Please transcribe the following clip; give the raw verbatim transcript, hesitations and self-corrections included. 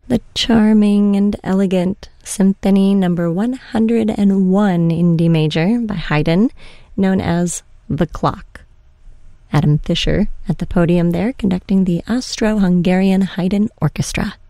The charming and elegant Symphony Number one hundred one in D major by Haydn, known as The Clock. Adam Fischer at the podium there, conducting the Austro-Hungarian Haydn Orchestra.